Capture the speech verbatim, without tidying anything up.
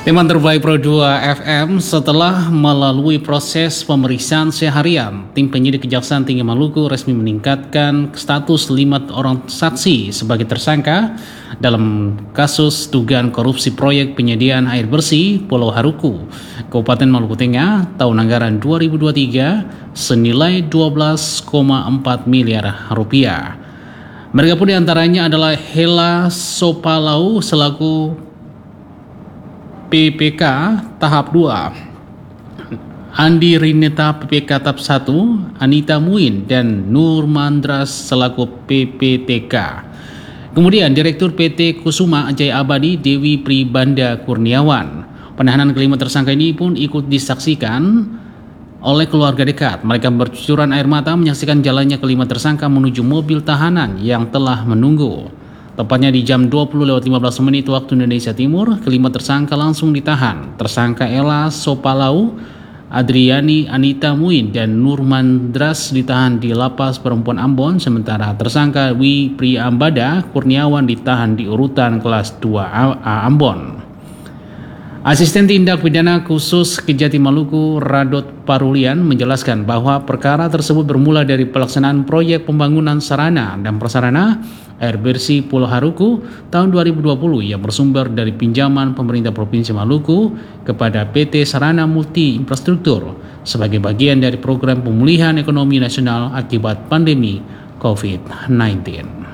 Teman terbaik Pro dua F M setelah melalui proses pemeriksaan seharian, tim penyidik Kejaksaan Tinggi Maluku resmi meningkatkan status lima orang saksi sebagai tersangka dalam kasus dugaan korupsi proyek penyediaan air bersih Pulau Haruku, Kabupaten Maluku Tengah tahun anggaran dua ribu dua puluh tiga senilai dua belas koma empat miliar rupiah. Mereka pun diantaranya adalah Hela Sopalau selaku P P K tahap dua, Andi Rineta P P K tahap satu, Anita Muin dan Nur Mandras selaku P P T K. Kemudian Direktur P T Kusuma Jaya Abadi Dewi Pribanda Kurniawan. Penahanan kelima tersangka ini pun ikut disaksikan oleh keluarga dekat. Mereka bercucuran air mata menyaksikan jalannya kelima tersangka menuju mobil tahanan yang telah menunggu. Tepatnya di jam dua puluh lewat lima belas menit waktu Indonesia Timur, kelima tersangka langsung ditahan. Tersangka Ela Sopalau, Adriani Anita Muin, dan Nur Mandras ditahan di Lapas Perempuan Ambon, sementara tersangka Wi Priambada Kurniawan ditahan di urutan kelas dua A Ambon. Asisten Tindak Pidana Khusus Kejati Maluku Radot Parulian menjelaskan bahwa perkara tersebut bermula dari pelaksanaan proyek pembangunan sarana dan prasarana air bersih Pulau Haruku tahun dua ribu dua puluh yang bersumber dari pinjaman pemerintah Provinsi Maluku kepada P T Sarana Multi Infrastruktur sebagai bagian dari program pemulihan ekonomi nasional akibat pandemi COVID sembilan belas.